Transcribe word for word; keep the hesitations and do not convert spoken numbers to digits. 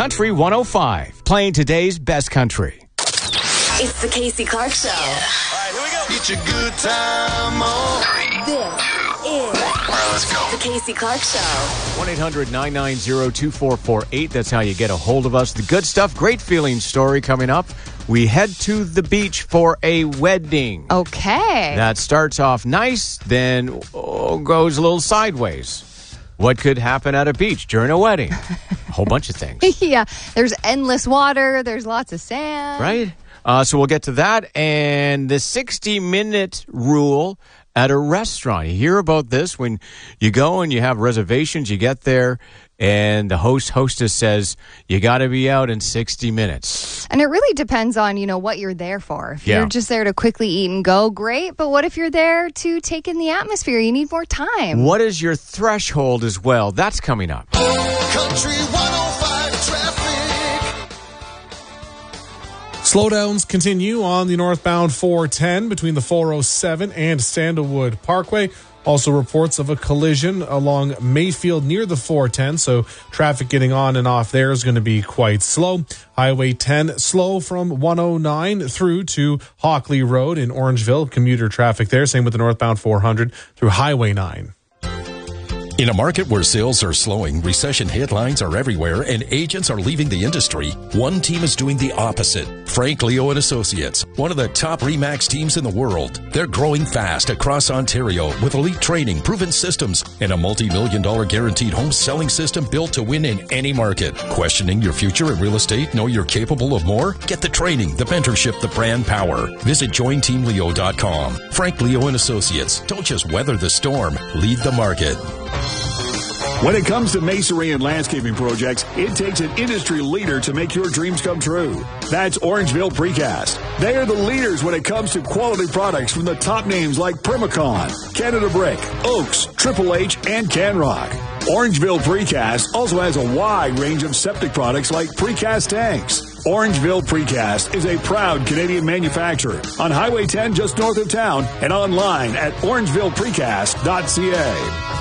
Country one oh five, playing today's best country. It's the Casey Clark Show. All right, here we go. Get your good time on. This is All right, let's go. the Casey Clark Show. one eight hundred nine nine zero two four four eight. That's how you get a hold of us. The good stuff, great feeling story coming up. We head to the beach for a wedding. Okay. That starts off nice, then oh, goes a little sideways. What could happen at a beach during a wedding? A whole bunch of things. Yeah, there's endless water. There's lots of sand. Right? Uh, so we'll get to that. And the sixty-minute rule at a restaurant. You hear about this when you go and you have reservations. You get there, and the host, hostess says, you got to be out in sixty minutes. And it really depends on, you know, what you're there for. If Yeah. you're just there to quickly eat and go, great. But what if you're there to take in the atmosphere? You need more time. What is your threshold as well? That's coming up. Country one oh five traffic. Slowdowns continue on the northbound four ten between the four oh seven and Sandalwood Parkway. Also reports of a collision along Mayfield near the four ten, so traffic getting on and off there is going to be quite slow. Highway ten slow from one oh nine through to Hockley Road in Orangeville. Commuter traffic there. Same with the northbound four hundred through Highway nine. In a market where sales are slowing, recession headlines are everywhere, and agents are leaving the industry, one team is doing the opposite. Frank Leo and Associates, one of the top RE/MAX teams in the world. They're growing fast across Ontario with elite training, proven systems, and a multi-million dollar guaranteed home selling system built to win in any market. Questioning your future in real estate? Know you're capable of more? Get the training, the mentorship, the brand power. Visit join team leo dot com. Frank Leo and Associates. Don't just weather the storm, lead the market. When it comes to masonry and landscaping projects, it takes an industry leader to make your dreams come true. That's Orangeville Precast. They are the leaders when it comes to quality products from the top names like Primacon, Canada Brick, Oaks, Triple H, and Canrock. Orangeville Precast also has a wide range of septic products like precast tanks. Orangeville Precast is a proud Canadian manufacturer on Highway ten just north of town and online at orangeville precast dot c a.